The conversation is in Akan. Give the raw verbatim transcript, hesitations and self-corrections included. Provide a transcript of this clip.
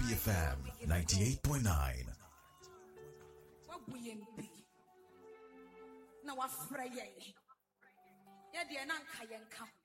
F M ninety-eight point nine. Na wafra ye. Ye de na nka ye nka.